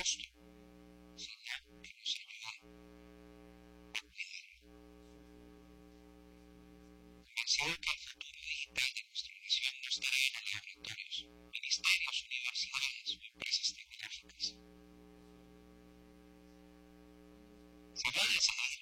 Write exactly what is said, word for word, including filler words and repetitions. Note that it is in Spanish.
costo, sino que nos ayuda a cuidarlo. Convencido que el futuro digital de nuestra nación no estará en laboratorios, ministerios, universidades o empresas tecnológicas. Si va a decidir